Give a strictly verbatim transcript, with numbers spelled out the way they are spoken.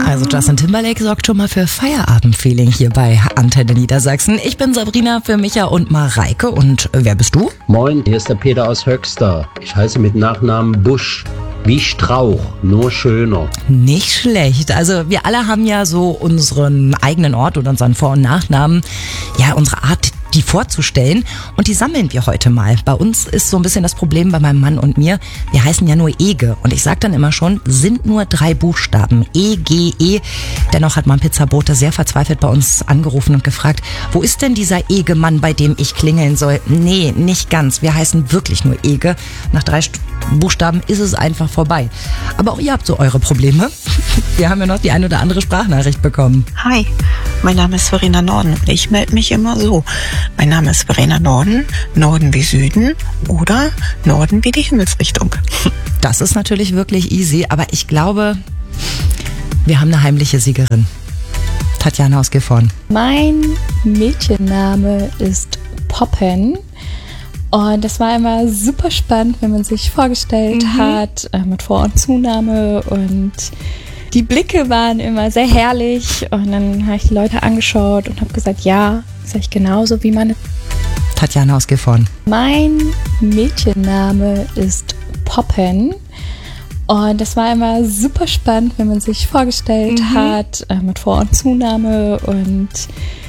Also Justin Timberlake sorgt schon mal für Feierabendfeeling hier bei Antenne Niedersachsen. Ich bin Sabrina für Micha und Mareike. Und wer bist du? Moin, hier ist der Peter aus Höxter. Ich heiße mit Nachnamen Busch. Wie Strauch, nur schöner. Nicht schlecht. Also wir alle haben ja so unseren eigenen Ort oder unseren Vor- und Nachnamen. Ja, unsere Art, die vorzustellen. Und die sammeln wir heute mal. Bei uns ist so ein bisschen das Problem bei meinem Mann und mir. Wir heißen ja nur Ege. Und ich sag dann immer schon, sind nur drei Buchstaben. E G E. Dennoch hat mein Pizzabote sehr verzweifelt bei uns angerufen und gefragt, wo ist denn dieser Ege-Mann, bei dem ich klingeln soll? Nee, nicht ganz. Wir heißen wirklich nur Ege. Nach drei St- Buchstaben ist es einfach vorbei. Aber auch ihr habt so eure Probleme. Wir haben ja noch die ein oder andere Sprachnachricht bekommen. Hi, mein Name ist Verena Norden und ich melde mich immer so. Mein Name ist Verena Norden, Norden wie Süden oder Norden wie die Himmelsrichtung. Das ist natürlich wirklich easy, aber ich glaube, wir haben eine heimliche Siegerin. Tatjana aus Gifhorn. Mein Mädchenname ist Poppen. Und das war immer super spannend, wenn man sich vorgestellt mhm. hat, äh, mit Vor- und Zunahme. Und die Blicke waren immer sehr herrlich. Und dann habe ich die Leute angeschaut und habe gesagt, ja, das sage ich genauso wie meine. Tatjana aus Gifhorn. Mein Mädchenname ist Poppen. Und das war immer super spannend, wenn man sich vorgestellt mhm. hat, äh, mit Vor- und Zunahme. Und